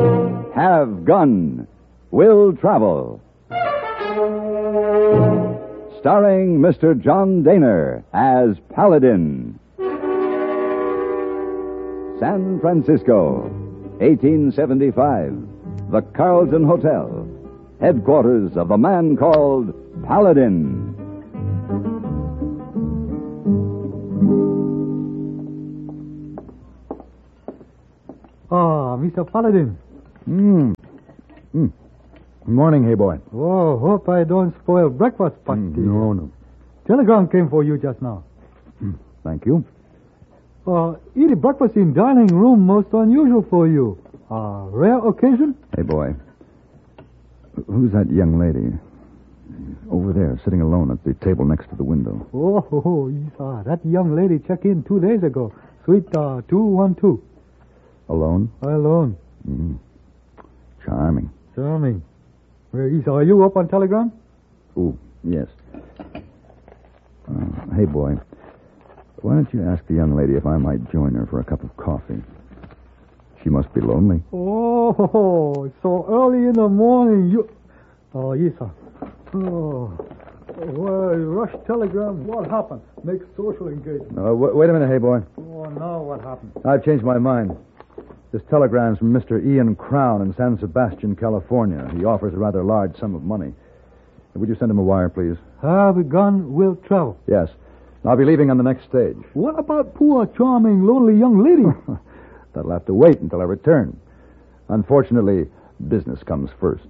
Have Gun, Will Travel. Starring Mr. John Daner as Paladin. San Francisco, 1875. The Carlton Hotel, headquarters of the man called Paladin. Mr. Paladin. Good morning, hey boy. Oh, hope I don't spoil breakfast party. No. Telegram came for you just now. Thank you. Eating breakfast in dining room most unusual for you. Rare occasion? Hey boy. Who's that young lady? Over there, sitting alone at the table next to the window. That young lady checked in 2 days ago. Suite 212. Alone? Alone. Charming. Charming. Are you up on Telegram? Oh, yes. Hey, boy. Why don't you ask the young lady if I might join her for a cup of coffee? She must be lonely. Oh, so early in the morning. Yes, sir. Well, rush telegram. What happened? Make social engagement. Wait a minute, hey, boy. Oh, now what happened? I've changed my mind. This telegram's from Mr. Ian Crown in San Sebastian, California. He offers a rather large sum of money. Would you send him a wire, please? Have Gun, Will Travel. Yes. I'll be leaving on the next stage. What about poor, charming, lonely young lady? That'll have to wait until I return. Unfortunately, business comes first.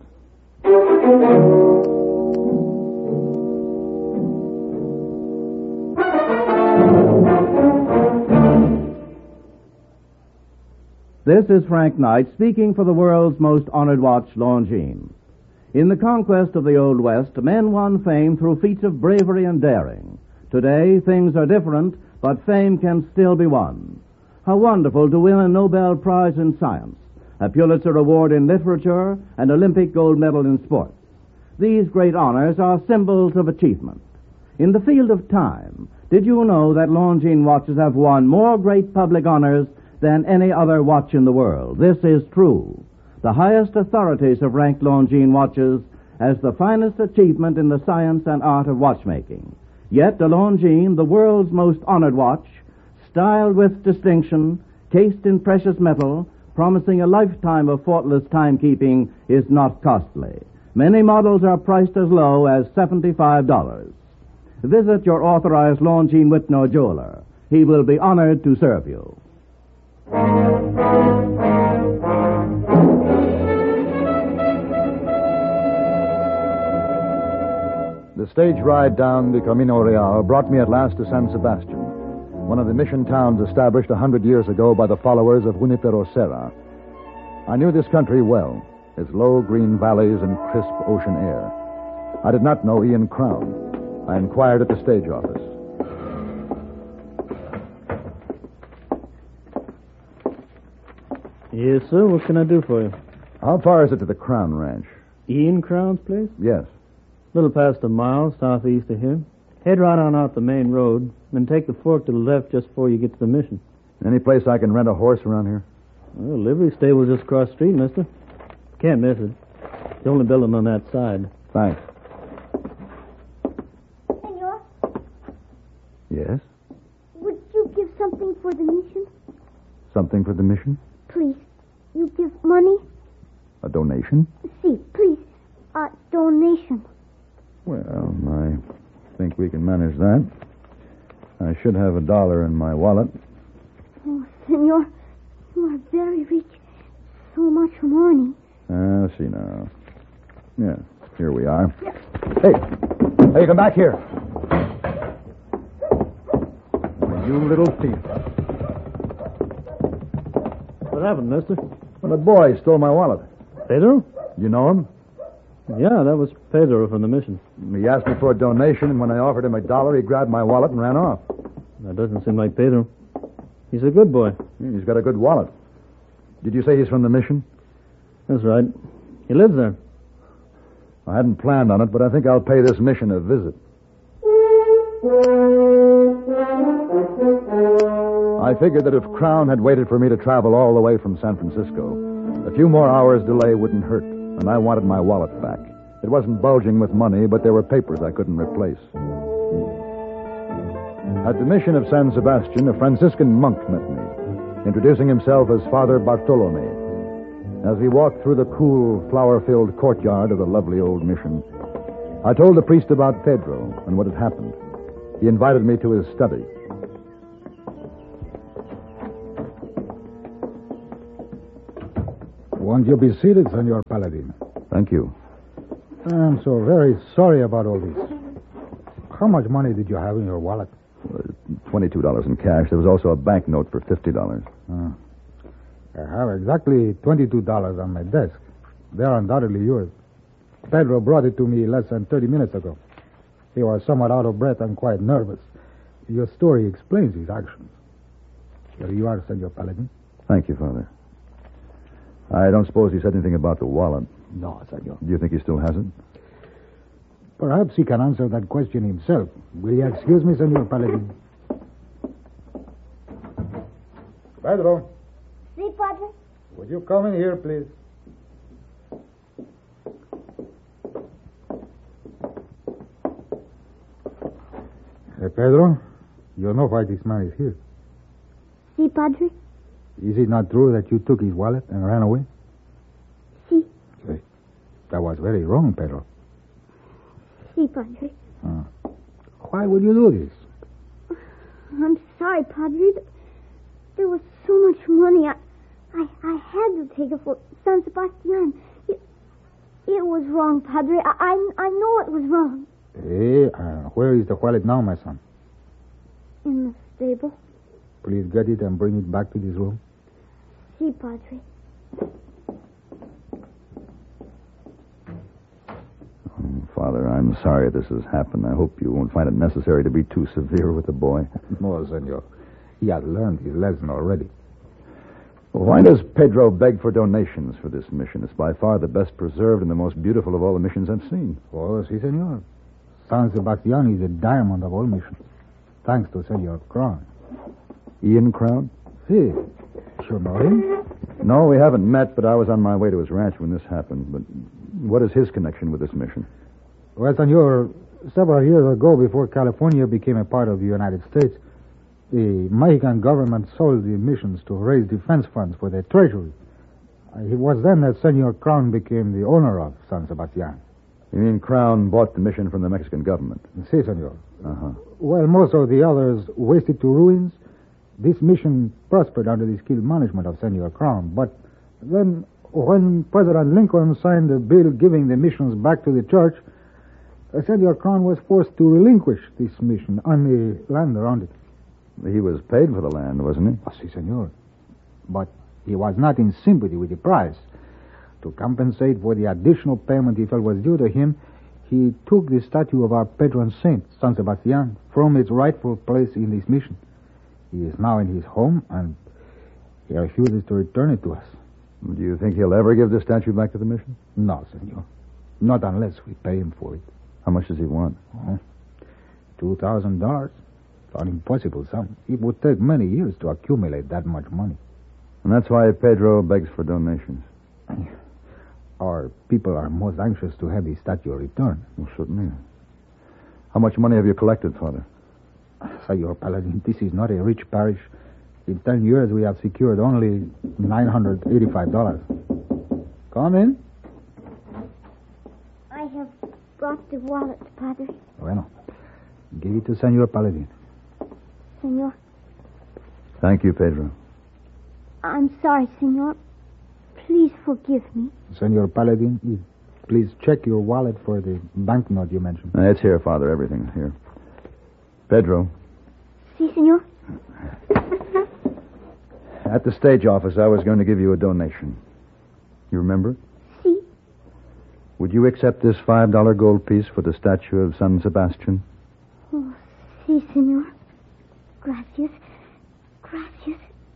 This is Frank Knight speaking for the world's most honored watch, Longines. In the conquest of the Old West, men won fame through feats of bravery and daring. Today, things are different, but fame can still be won. How wonderful to win a Nobel Prize in Science, a Pulitzer Award in Literature, and Olympic gold medal in sports. These great honors are symbols of achievement. In the field of time, did you know that Longines watches have won more great public honors than any other watch in the world? This is true. The highest authorities have ranked Longines watches as the finest achievement in the science and art of watchmaking. Yet the Longines, the world's most honored watch, styled with distinction, cased in precious metal, promising a lifetime of faultless timekeeping, is not costly. Many models are priced as low as $75. Visit your authorized Longines Whitnall jeweler. He will be honored to serve you. The stage ride down the Camino Real brought me at last to San Sebastian, one of the mission towns established 100 years ago by the followers of Junipero Serra. I knew this country well, its low green valleys and crisp ocean air. I did not know Ian Crown. I inquired at the stage office. Yes, sir. What can I do for you? How far is it to the Crown Ranch? Ian Crown's place? Yes. A little past a mile southeast of here. Head right on out the main road, then take the fork to the left just before you get to the mission. Any place I can rent a horse around here? Well, livery stable just across the street, mister. Can't miss it. The only building on that side. Thanks. Senor, Yes? would you give something for the mission? Something for the mission? Please. You give money? A donation? See, please. A donation. Well, I think we can manage that. I should have $1 in my wallet. Oh, Senor, you are very rich. So much money. Let's see now. Yeah, here we are. Hey, come back here. You little thief. What happened, mister? Well, a boy stole my wallet. Pedro? You know him? Yeah, that was Pedro from the mission. He asked me for a donation, and when I offered him $1, he grabbed my wallet and ran off. That doesn't seem like Pedro. He's a good boy. He's got a good wallet. Did you say he's from the mission? That's right. He lives there. I hadn't planned on it, but I think I'll pay this mission a visit. I figured that if Crown had waited for me to travel all the way from San Francisco, A few more hours' delay wouldn't hurt, and I wanted my wallet back. It wasn't bulging with money, but there were papers I couldn't replace. At the mission of San Sebastian, a Franciscan monk met me, introducing himself as Father Bartolome. As we walked through the cool, flower-filled courtyard of the lovely old mission, I told the priest about Pedro and what had happened. He invited me to his study. Won't you be seated, Senor Paladin? Thank you. I'm so very sorry about all this. How much money did you have in your wallet? $22 in cash. There was also a banknote for $50. I have exactly $22 on my desk. They are undoubtedly yours. Pedro brought it to me less than 30 minutes ago. He was somewhat out of breath and quite nervous. Your story explains his actions. Here you are, Senor Paladin. Thank you, Father. I don't suppose he said anything about the wallet. No, Senor. Do you think he still has it? Perhaps he can answer that question himself. Will you excuse me, Senor Paladin? Pedro, See, Padre? would you come in here, please? Hey, Pedro, you know why this man is here. See, Padre? Is it not true that you took his wallet and ran away? See. That was very wrong, Pedro. See, Padre. Why would you do this? I'm sorry, Padre. There was so much money. I had to take it for San Sebastian. It was wrong, Padre. I know it was wrong. Hey, where is the wallet now, my son? In the stable. Please get it and bring it back to this room. See, Padre. Father, I'm sorry this has happened. I hope you won't find it necessary to be too severe with the boy. No, senor. He has learned his lesson already. Why does Pedro beg for donations for this mission? It's by far the best preserved and the most beautiful of all the missions I've seen. Oh, si, senor. San Sebastian is a diamond of all missions. Thanks to Senor Crown. Ian Crown? Si. You know him? No, we haven't met, but I was on my way to his ranch when this happened. But what is his connection with this mission? Well, senor, several years ago, before California became a part of the United States, the Mexican government sold the missions to raise defense funds for their treasury. It was then that Senor Crown became the owner of San Sebastian. You mean Crown bought the mission from the Mexican government? Si, senor. Uh-huh. While most of the others wasted to ruins, this mission prospered under the skilled management of Senor Crown. But then, when President Lincoln signed a bill giving the missions back to the church, Senor Crown was forced to relinquish this mission on the land around it. He was paid for the land, wasn't he? Si, senor. But he was not in sympathy with the price. To compensate for the additional payment he felt was due to him, he took the statue of our patron saint, San Sebastian, from its rightful place in this mission. He is now in his home, and he refuses to return it to us. Do you think he'll ever give the statue back to the mission? No, senor. Not unless we pay him for it. How much does he want? $2,000. It's an impossible sum. It would take many years to accumulate that much money. And that's why Pedro begs for donations. Our people are most anxious to have the statue returned. Well, certainly. How much money have you collected, Father? Senor Paladin, this is not a rich parish. In 10 years, we have secured only $985. Come in. I have brought the wallet, Padre. Bueno. Give it to Senor Paladin. Senor. Thank you, Pedro. I'm sorry, Senor. Please forgive me. Senor Paladin, please check your wallet for the banknote you mentioned. It's here, Father. Everything's here. Pedro. Si, Senor. At the stage office, I was going to give you a donation. You remember? Si. Would you accept this $5 gold piece for the statue of San Sebastian? Oh, si, Senor. Gracias.